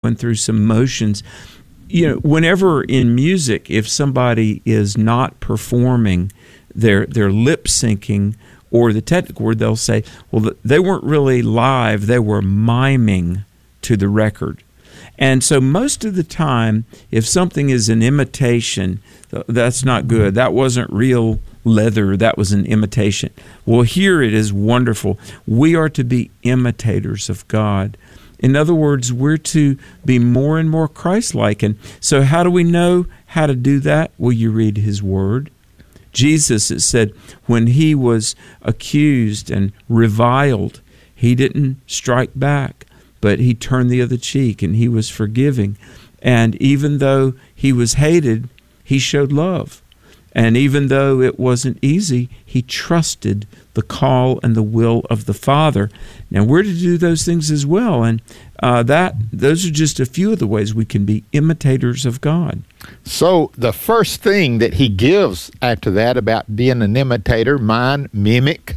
going through some motions. Whenever in music, if somebody is not performing, they're lip syncing, or the technical word, they'll say, well, they weren't really live, they were miming to the record. And so most of the time, if something is an imitation, that's not good. That wasn't real leather, that was an imitation. Well, here it is wonderful. We are to be imitators of God. In other words, we're to be more and more Christ-like. And so how do we know how to do that? Well, you read His Word. Jesus, it said, when He was accused and reviled, He didn't strike back, but He turned the other cheek, and He was forgiving. And even though He was hated, He showed love. And even though it wasn't easy, He trusted the call and the will of the Father. Now, we're to do those things as well, and those are just a few of the ways we can be imitators of God. So the first thing that He gives after that about being an imitator, mimic,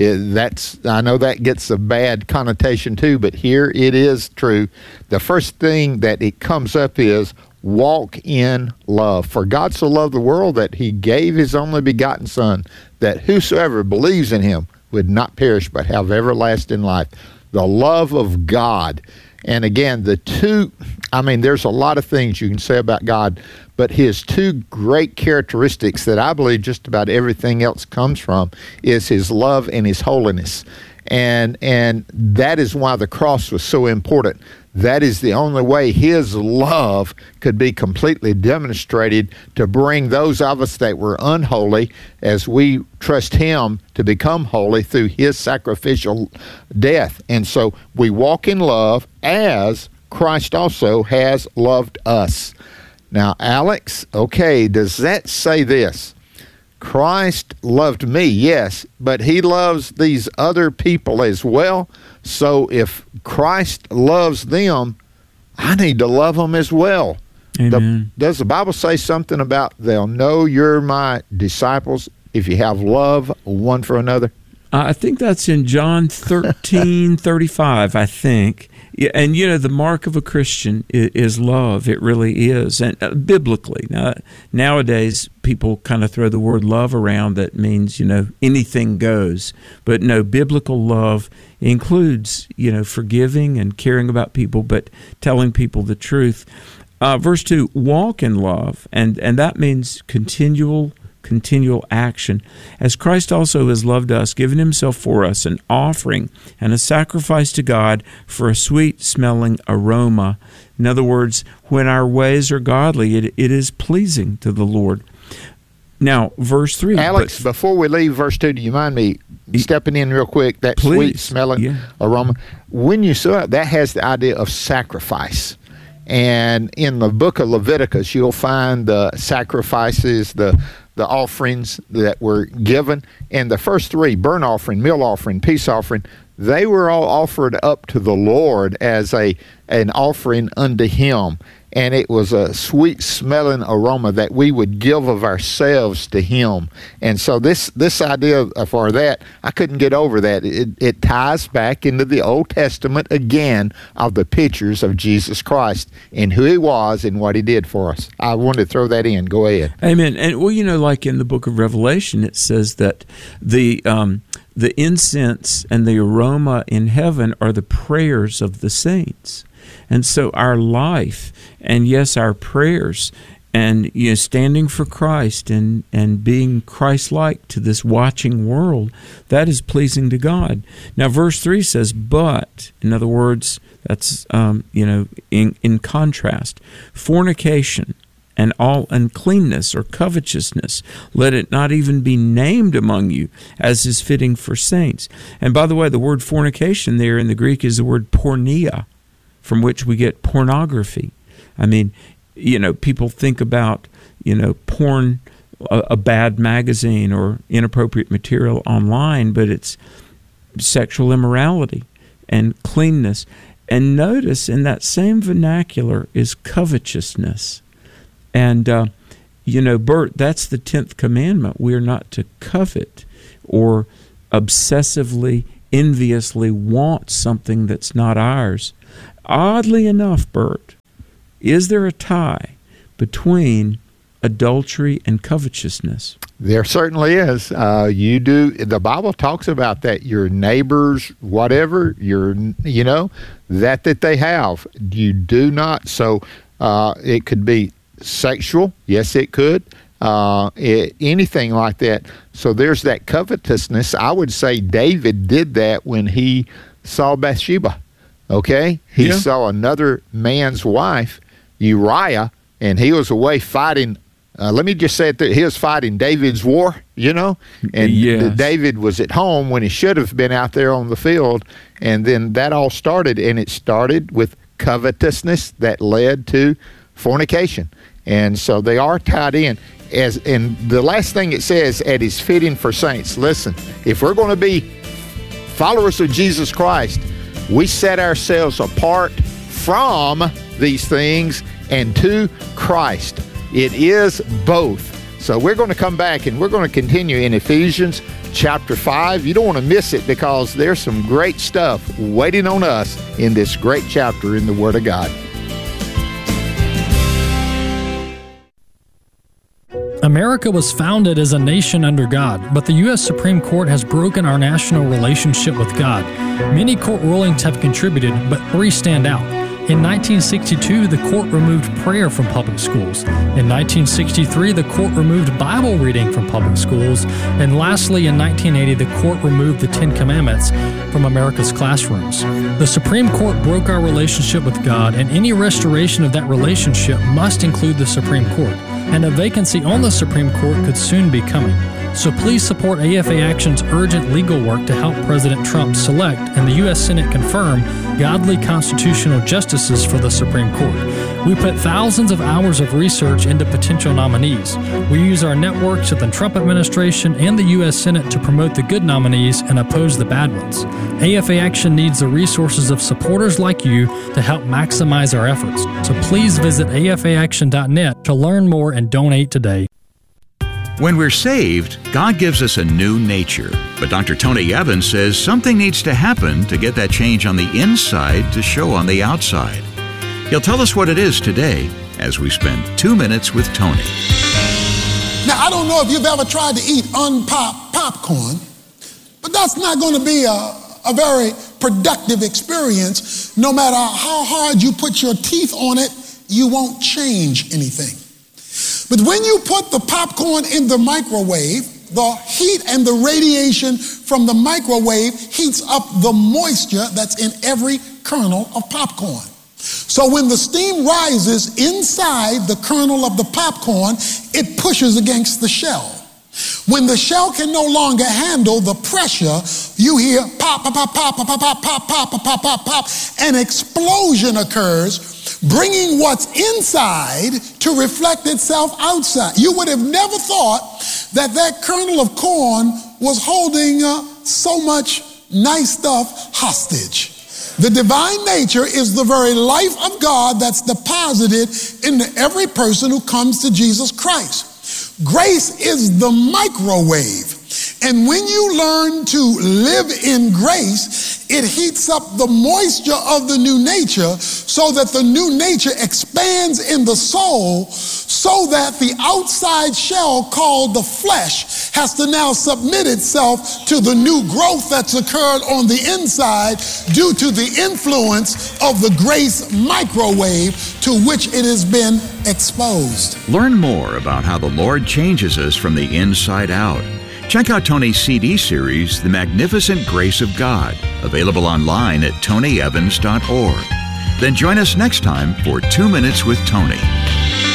I know that gets a bad connotation too, but here it is true. The first thing that it comes up is walk in love. For God so loved the world that He gave His only begotten Son, that whosoever believes in Him would not perish but have everlasting life. The love of God. And again, there's a lot of things you can say about God, but His two great characteristics that I believe just about everything else comes from is His love and His holiness. And that is why the cross was so important. That is the only way His love could be completely demonstrated to bring those of us that were unholy, as we trust Him to become holy through His sacrificial death. And so we walk in love as Christ also has loved us. Now, Alex, okay, does that say this? Christ loved me, yes, but He loves these other people as well. So if Christ loves them, I need to love them as well. Amen. Does the Bible say something about they'll know you're my disciples if you have love one for another? I think that's in John 13:35, I think. And, the mark of a Christian is love. It really is. And biblically. Now, nowadays, people kind of throw the word love around that means, anything goes. But no, biblical love includes, forgiving and caring about people, but telling people the truth. Verse 2, walk in love. And that means continual action, as Christ also has loved us, given Himself for us, an offering and a sacrifice to God for a sweet-smelling aroma. In other words, when our ways are godly, it is pleasing to the Lord. Now, verse 3. Alex, before we leave verse 2, do you mind me stepping in real quick? That sweet-smelling aroma. When you saw it, that has the idea of sacrifice. And in the book of Leviticus, you'll find the sacrifices, the offerings that were given. And the first three, burnt offering, meal offering, peace offering, they were all offered up to the Lord as an offering unto Him. And it was a sweet-smelling aroma that we would give of ourselves to Him. And so this idea for that, I couldn't get over that. It ties back into the Old Testament again of the pictures of Jesus Christ and who He was and what He did for us. I wanted to throw that in. Go ahead. Amen. And, like in the book of Revelation, it says that the incense and the aroma in heaven are the prayers of the saints. And so our life, and yes, our prayers, and standing for Christ and being Christ-like to this watching world, that is pleasing to God. Now, verse 3 says, but, in other words, that's, in contrast, fornication and all uncleanness or covetousness, let it not even be named among you, as is fitting for saints. And by the way, the word fornication there in the Greek is the word porneia, from which we get pornography. I mean, people think about, porn, a bad magazine or inappropriate material online, but it's sexual immorality and cleanness. And notice in that same vernacular is covetousness. And, Bert, that's the 10th commandment. We are not to covet or obsessively, enviously want something that's not ours. Oddly enough, Bert, is there a tie between adultery and covetousness? There certainly is. The Bible talks about that. Your neighbors, whatever, that they have, you do not. So it could be sexual. Yes, it could. Anything like that. So there's that covetousness. I would say David did that when he saw Bathsheba. Okay? He saw another man's wife, Uriah, and he was away fighting. Let me just say it, he was fighting David's war, and David was at home when he should have been out there on the field, and then that all started, and it started with covetousness that led to fornication, and so they are tied in. And the last thing it says, it is fitting for saints. Listen, if we're going to be followers of Jesus Christ, we set ourselves apart from these things and to Christ. It is both. So we're going to come back and we're going to continue in Ephesians chapter 5. You don't want to miss it because there's some great stuff waiting on us in this great chapter in the Word of God. America was founded as a nation under God, but the U.S. Supreme Court has broken our national relationship with God. Many court rulings have contributed, but 3 stand out. In 1962, the court removed prayer from public schools. In 1963, the court removed Bible reading from public schools. And lastly, in 1980, the court removed the 10 Commandments from America's classrooms. The Supreme Court broke our relationship with God, and any restoration of that relationship must include the Supreme Court. And a vacancy on the Supreme Court could soon be coming. So please support AFA Action's urgent legal work to help President Trump select and the U.S. Senate confirm godly constitutional justices for the Supreme Court. We put thousands of hours of research into potential nominees. We use our networks at the Trump administration and the U.S. Senate to promote the good nominees and oppose the bad ones. AFA Action needs the resources of supporters like you to help maximize our efforts. So please visit afaaction.net to learn more and donate today. When we're saved, God gives us a new nature. But Dr. Tony Evans says something needs to happen to get that change on the inside to show on the outside. He'll tell us what it is today as we spend 2 minutes with Tony. Now, I don't know if you've ever tried to eat unpopped popcorn, but that's not going to be a very productive experience. No matter how hard you put your teeth on it, you won't change anything. But when you put the popcorn in the microwave, the heat and the radiation from the microwave heats up the moisture that's in every kernel of popcorn. So when the steam rises inside the kernel of the popcorn, it pushes against the shell. When the shell can no longer handle the pressure, you hear pop, pop, pop, pop, pop, pop, pop, pop, pop, pop, pop, pop. An explosion occurs, bringing what's inside to reflect itself outside. You would have never thought that kernel of corn was holding so much nice stuff hostage. The divine nature is the very life of God that's deposited into every person who comes to Jesus Christ. Grace is the microwave. And when you learn to live in grace, it heats up the moisture of the new nature so that the new nature expands in the soul, so that the outside shell called the flesh has to now submit itself to the new growth that's occurred on the inside due to the influence of the grace microwave to which it has been exposed. Learn more about how the Lord changes us from the inside out. Check out Tony's CD series, The Magnificent Grace of God, available online at tonyevans.org. Then join us next time for 2 Minutes with Tony.